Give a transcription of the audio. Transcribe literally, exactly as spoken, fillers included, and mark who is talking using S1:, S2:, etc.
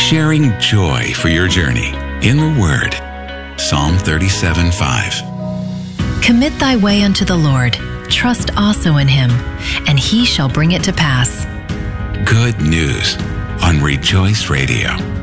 S1: sharing joy for your journey in the Word. Psalm thirty-seven five.
S2: Commit thy way unto the Lord. Trust also in him, and he shall bring it to pass.
S1: Good news on Rejoice Radio.